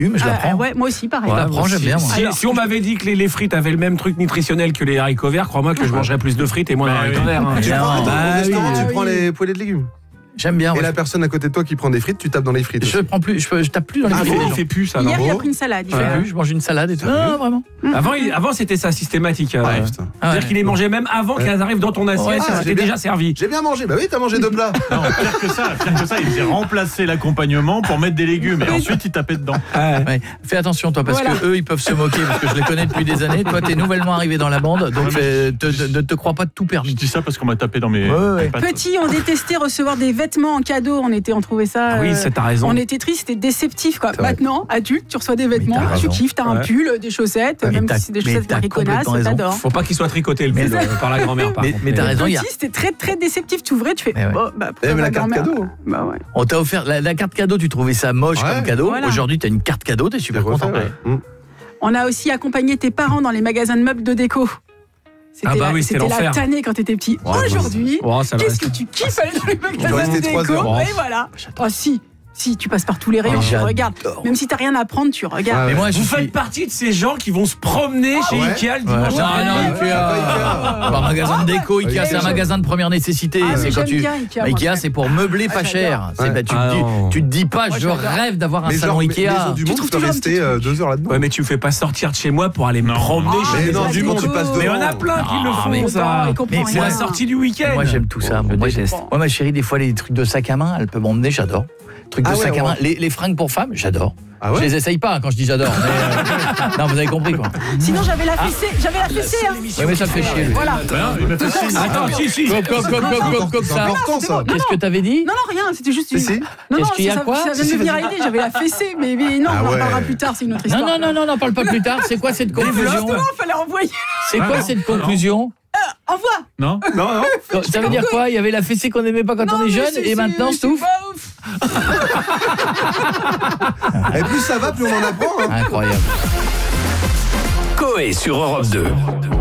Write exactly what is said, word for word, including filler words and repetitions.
légumes, je la prends. Ah, ouais, moi aussi, pareil. Je la prends, j'aime bien. Moi. Si, si on m'avait dit que les, les frites avaient le même truc nutritionnel que les haricots verts, crois-moi que je mangerais plus de frites et moins de haricots verts. Hein. Tu prends, Bah, au restaurant, oui, tu oui. prends les poêlées de légumes. J'aime bien. Et Ouais. la personne à côté de toi qui prend des frites, tu tapes dans les frites. Je prends plus, je, je tape plus dans les Ah, frites. il des gens. fait plus ça, non? Hier, il a pris une salade. il Je fais fait- plus, je mange une salade et tout. Non, vraiment. Avant, il- avant c'était ça, systématique. euh, Ouais, putain. Ah ouais. C'est-à-dire qu'il les mangeait même avant qu'elles arrivent dans ton assiette, Ouais, ça ah, c'était j'ai bien- déjà servi. J'ai bien mangé. Bah oui, t'as mangé deux plats. Non, pire que ça, pire que ça, il faisait remplacer l'accompagnement pour mettre des légumes et ensuite il tapait dedans. Ouais. Fais attention toi, parce Voilà. que eux ils peuvent se moquer parce que je les connais depuis des années. Toi t'es nouvellement arrivé dans la bande, donc fais- te, te, te, te crois pas de tout Je permis. dis ça parce qu'on m'a tapé dans mes, Ouais, ouais. mes pattes. Petit, on détestait recevoir des vêtements en cadeau. On était, on trouvait ça. Ah oui, euh, c'est t'as raison. On était triste, c'était déceptif quoi. C'est vrai. Maintenant, adulte, tu reçois des vêtements, t'as tu raison. kiffes, t'as un Ouais. pull, des chaussettes, Mais même t'as- si c'est des mais chaussettes t'as Marie Connasse, complètement raison. t'adores. Faut pas qu'il soit tricoté le Mais pull ça- euh, par la grand-mère. par Mais, contre. mais t'as raison, il y a- Petit, c'était très très déceptif. Tu ouvrais, tu fais. Mais ouais. Oh, bah, Eh, mais ma la carte grand-mère. cadeau. Bah ouais. on t'a offert la, la carte cadeau, tu trouvais ça moche Ouais. comme cadeau. Voilà. Aujourd'hui t'as une carte cadeau, t'es super Refait, content. ouais. Mmh. On a aussi accompagné tes parents dans les magasins de meubles de déco. C'était Ah bah la, oui, c'était c'était la l'enfer. tannée quand t'étais petit. Ouais, Aujourd'hui, Oh, ça va qu'est-ce rester. que tu kiffes aller dans les doit magasins de rester trois déco heures. Et voilà. Oh si, si, tu passes par tous les rayons, Oh, tu j'adore. regardes. Même si t'as rien à prendre, tu regardes. Ah Mais moi je Vous suis. faites partie de ces gens qui vont se promener chez ouais. Ikea le Ouais. dimanche. Non, non, Ouais. Ikea. Pas Pas un magasin de déco, Ikea, Ikea. c'est un magasin de première nécessité. Ah, c'est mais quand j'aime tu. bien Ikea, Bah, moi, Ikea, ça. c'est pour meubler Ah, pas j'adore. cher. C'est- Ouais. bah, tu, Ah, te dis, non. tu te dis pas, Moi, je j'adore. rêve d'avoir un Mais salon genre, Ikea. maison du monde, trouves tu peux toujours un rester petit euh, truc. deux heures là-dedans. Ouais, mais tu me fais pas sortir de chez moi pour aller me Non. promener Ah, chez Mais les non, gens du du coup, tu monde. passes Mais devant. on a plein qui le Ah, font, mais ça. il comprend Mais rien. C'est la sortie du week-end. Moi j'aime tout ça. Moi, Moi, je déteste. moi, ma chérie, des fois les trucs de sac à main, elle peut m'emmener, j'adore. Trucs de Ah ouais, sac à ouais. main, les, les fringues pour femmes, j'adore. Ah ouais Je les essaye pas hein, quand je dis j'adore. mais, euh, non, vous avez compris quoi. Sinon, j'avais la fessée. J'avais la fessée. Hein. Ouais, mais ça me fait chier. lui. Voilà. Ben non, il m'a fait signe. Attends, si, si. Comme, comme, comme, comme, comme, comme C'est ça. important ça. Qu'est-ce que t'avais dit? Non, non, rien, c'était juste une. Si, si. Non, non, Qu'est-ce qu'il y a, ça, quoi ça vient Si, de si, me venir à vas-y. l'idée, j'avais la fessée, mais, mais non, Ah on en ouais. parlera plus tard, c'est une autre Non, histoire. non, non, non, non, parle pas plus tard. C'est quoi cette conclusion? Justement, fallait envoyer. C'est quoi cette conclusion? Envoie. Non. Non, non. Ça veut dire quoi? Il y avait la fessée qu'on n'aimait pas quand Non, on est mais jeune c'est- et c'est- maintenant c'est c'est ouf. pas ouf. Et plus ça va, plus on en apprend. hein. Incroyable. Coé sur Europe deux.